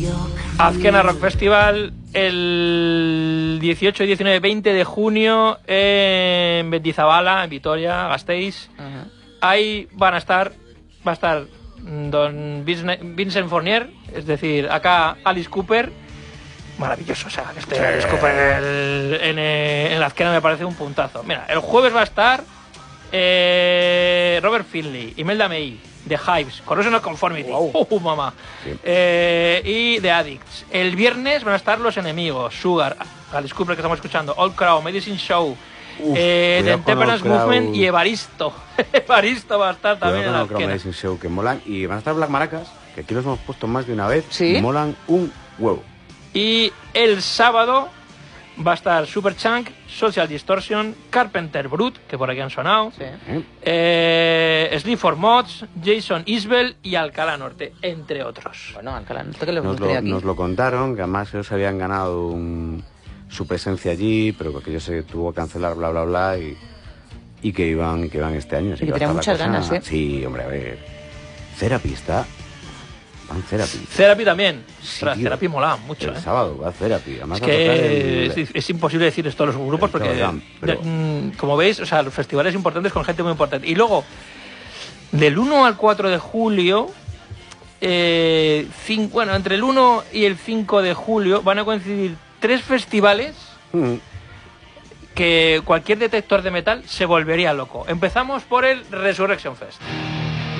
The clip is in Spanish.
Azkena Rock Festival el 18, 19, 20 de junio en Mendizabala, en Vitoria, Gasteiz. Ahí va a estar don Vincent Fournier, es decir, acá Alice Cooper. Maravilloso, o sea, que esté Alice Cooper en la Azkena me parece un puntazo. Mira, el jueves va a estar Robert Finley, Imelda May, The Hives, Corrosion of Conformity, mamá, sí. Y The Addicts. El viernes van a estar Los Enemigos, Sugar, Alice Cooper que estamos escuchando, Old Crow, Medicine Show, The Temperance Movement y Evaristo. Evaristo va a estar también en la Azkena. Medicine Show, que molan, y van a estar Black Maracas, que aquí los hemos puesto más de una vez, ¿sí? Y molan un huevo. Y el sábado va a estar Superchunk, Social Distortion, Carpenter Brut, que por aquí han sonado, sí. Sleep for Mods, Jason Isbell y Alcalá Norte, entre otros. Bueno, Alcalá Norte que nos lo contaron, que además ellos habían ganado su presencia allí, pero que ellos se tuvo que cancelar, bla, bla, bla, y que iban este año. Y que tenían muchas ganas, ¿eh? Sí, hombre, a ver. Therapy está... Therapy también. Sí, Therapy molaba mucho. El sábado va a Therapy. Además es que es imposible decir esto a los grupos porque, como veis, o sea, los festivales importantes con gente muy importante. Y luego, del 1 al 4 de julio, entre el 1 y el 5 de julio van a coincidir 3 festivales que cualquier detector de metal se volvería loco. Empezamos por el Resurrection Fest.